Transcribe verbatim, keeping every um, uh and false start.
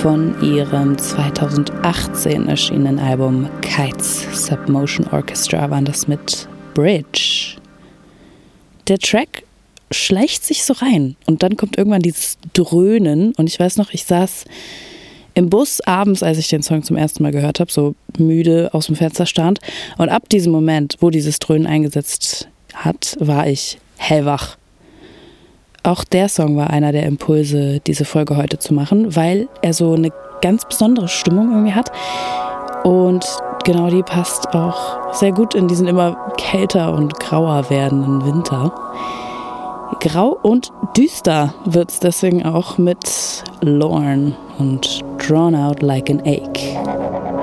von ihrem zweitausendachtzehn erschienenen Album Kites. Submotion Orchestra waren das mit Bridge. Der Track schleicht sich so rein und dann kommt irgendwann dieses Dröhnen und ich weiß noch, ich saß im Bus abends, als ich den Song zum ersten Mal gehört habe, so müde aus dem Fenster stand und ab diesem Moment, wo dieses Dröhnen eingesetzt hat, war ich hellwach. Auch der Song war einer der Impulse, diese Folge heute zu machen, weil er so eine ganz besondere Stimmung irgendwie hat. Und genau die passt auch sehr gut in diesen immer kälter und grauer werdenden Winter. Grau und düster wird's deswegen auch mit Lorne und Drawn Out Like an Ache.